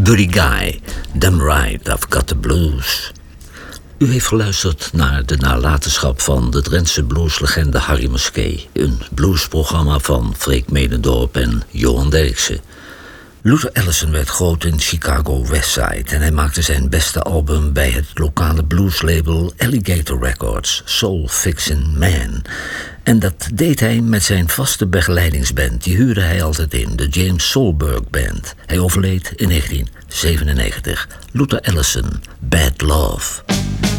Buddy Guy, Damn Right, I've Got the Blues. U heeft geluisterd naar de nalatenschap van de Drentse blueslegende Harry Musquet. Een bluesprogramma van Freek Medendorp en Johan Derksen. Luther Allison werd groot in Chicago Westside en hij maakte zijn beste album bij het lokale blueslabel Alligator Records, Soul Fixin' Man. En dat deed hij met zijn vaste begeleidingsband, die huurde hij altijd in, de James Soulberg Band. Hij overleed in 1997. Luther Allison, Bad Love.